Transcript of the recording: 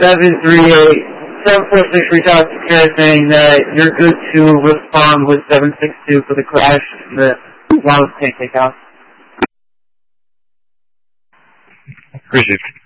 746 reached out to Care saying that you're good to respond with 762 for the crash that Lawrence can't take out. Appreciate it.